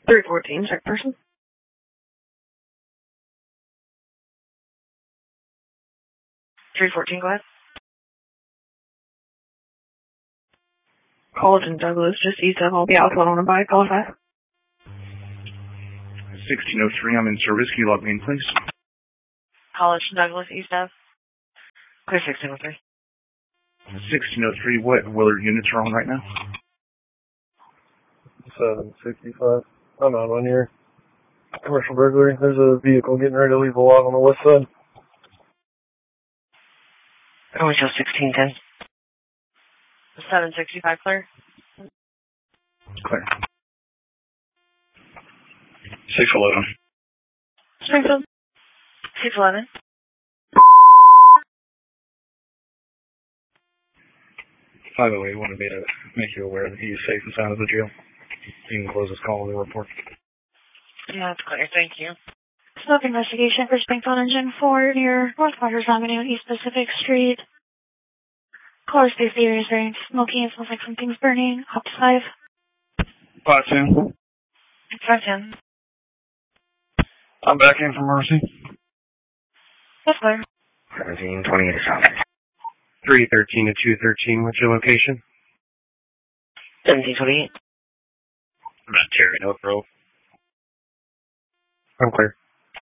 314, check person. Go ahead. College and Douglas, just east of. I'll be out on a bike. Call 5. 1603, I'm in service. Can you log me in, please? College and Douglas, east of. Clear 1603. 1603, what Willard units are on right now? 765. I'm on one here. Commercial burglary. There's a vehicle getting ready to leave a log on the west side. Going till 1610. 765 clear. Clear. 611. Springfield. 611. He wanted me to make you aware that he's safe and sound of the jail. You can close this call with a report. Yeah, that's clear. Thank you. Smoke investigation for Springfield Engine 4 near North Waters Avenue, East Pacific Street. Caller space the area is very smoky. It smells like something's burning. Up to 5. 510. 510. I'm back in from Mercy. That's clear. 1728 south. 313 to 213. What's your location? 1728. I'm at Cherry and Oak Grove. I'm clear.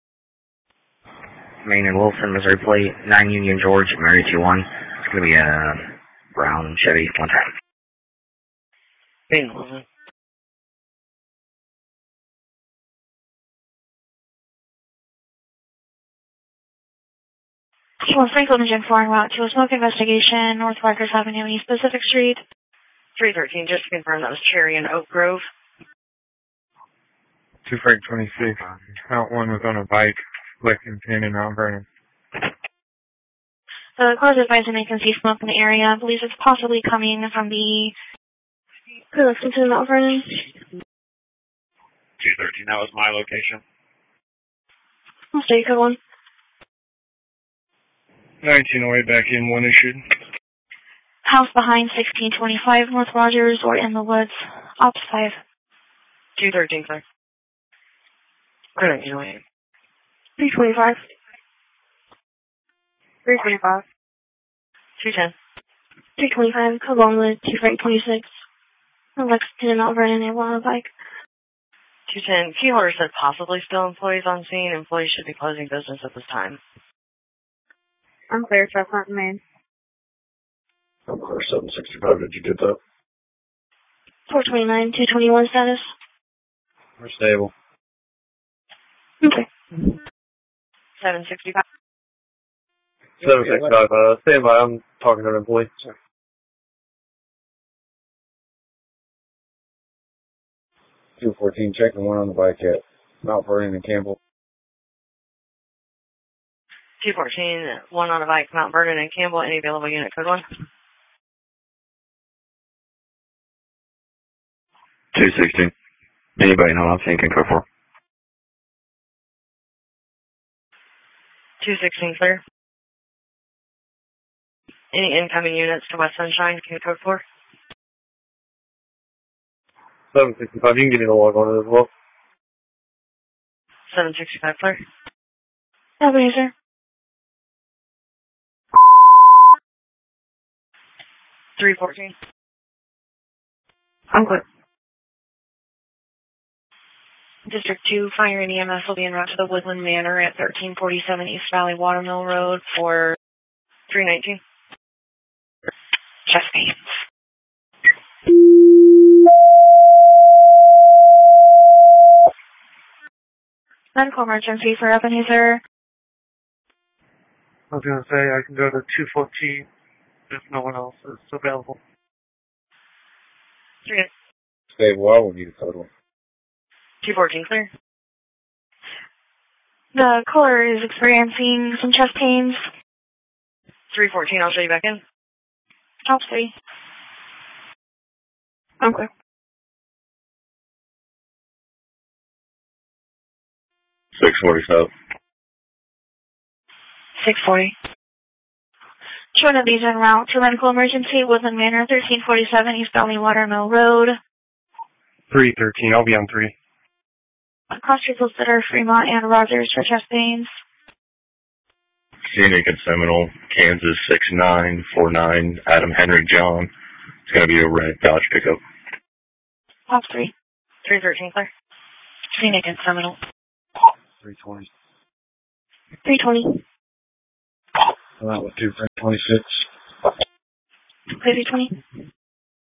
Main and Wilson, Missouri plate, 9 Union George, Mary 21. It's going to be a brown Chevy 110. Main Wilson. Springfield Engine 4 en route to a smoke investigation, North Waters Avenue, East Pacific Street. 313, just to confirm that was Cherry and Oak Grove. 2 Frank 26. Count 1 was on a bike, Lexington and Mount Vernon. The cause advisor may can see smoke in the area. Believes it's possibly coming from the Lexington and Mount Vernon. 213, that was my location. I'll stay good one. 1908 back in, 1 issued. House behind 1625 North Rogers or in the woods. Ops 5. 213, sir. 1908. 325. 325. 210. 325, Longwood, 2 Frank 26. Lexington and Mount Vernon, they were on a bike. 210. Key holder said possibly still employees on scene. Employees should be closing business at this time. I'm clear, truck front and main. I'm clear, 765. Did you get that? 429, 221 status. We're stable. Okay. 765. 765, stand by. I'm talking to an employee. Sure. 214, checking 1 on the bike at Mount Vernon and Campbell. 214, 1 on a bike, Mount Vernon and Campbell. Any available unit code 1? 216. Anybody know I'm thinking code 4? 216, clear. Any incoming units to West Sunshine, can code 4? 765, you can give me the log on it as well. 765, clear. Okay, sir. $314. I'm good. District 2, Fire and EMS will be en route to the Woodland Manor at 1347 East Valley Watermill Road for 319. Chest pains. Medical emergency for Ebenezer. I was going to say I can go to 214 if no one else is available. 3. Stable, I will need a code 1. 214, clear. The caller is experiencing some chest pains. 314, I'll show you back in. Top 3. Okay. 647. 640. Two of these en route to medical emergency, Woodland Manor, 1347 East Valley Watermill Road. 313, I'll be on 3. Cross vehicles that are Fremont and Rogers for chest pains. Scenic and Seminole, Kansas 6949, Adam Henry John. It's going to be a red Dodge pickup. Top 3. 313, clear. Scenic and Seminole. 320. 320. I'm out with 2 for 26. Clear 320.